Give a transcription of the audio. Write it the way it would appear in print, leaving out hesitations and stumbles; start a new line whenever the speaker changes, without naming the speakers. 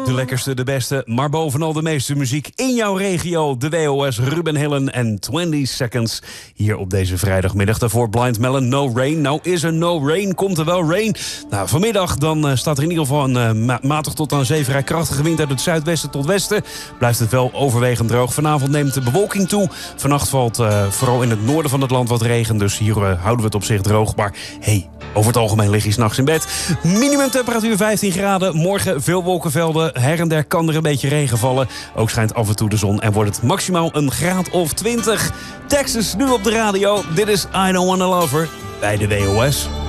de lekkerste, de beste, maar bovenal de meeste muziek in jouw regio. De WOS, Ruben Hillen en 20 Seconds. Hier op deze vrijdagmiddag. Daarvoor Blind Melon, No Rain. Nou is er no rain, komt er wel rain. Nou, vanmiddag dan staat er in ieder geval een matig tot aan zee vrij krachtige wind uit het zuidwesten tot westen. Blijft het wel overwegend droog. Vanavond neemt de bewolking toe. Vannacht valt vooral in het noorden van het land wat regen. Dus hier houden we het op zich droog. Maar hey, over het algemeen lig je 's nachts in bed. Minimumtemperatuur 15 graden. Morgen veel wolkenvelden. Her en der kan er een beetje regen vallen. Ook schijnt af en toe de zon en wordt het maximaal een graad of 20. Texas nu op de radio. Dit is I Don't Wanna Love Her bij de WOS.